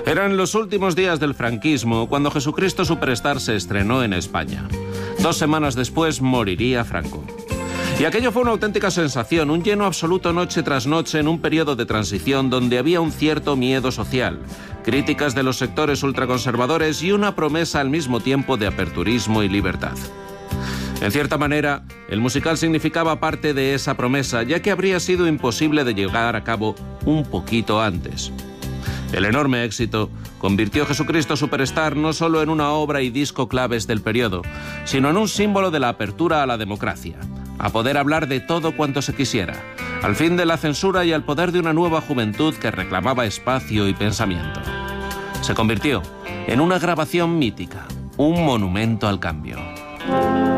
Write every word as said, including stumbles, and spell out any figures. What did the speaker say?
Eran los últimos días del franquismo cuando Jesucristo Superstar se estrenó en España. Dos semanas después moriría Franco. Y aquello fue una auténtica sensación, un lleno absoluto noche tras noche en un periodo de transición donde había un cierto miedo social, críticas de los sectores ultraconservadores y una promesa al mismo tiempo de aperturismo y libertad. En cierta manera, el musical significaba parte de esa promesa, ya que habría sido imposible de llevar a cabo un poquito antes. El enorme éxito convirtió Jesucristo Superstar no solo en una obra y disco claves del periodo, sino en un símbolo de la apertura a la democracia, a poder hablar de todo cuanto se quisiera, al fin de la censura y al poder de una nueva juventud que reclamaba espacio y pensamiento. Se convirtió en una grabación mítica, un monumento al cambio.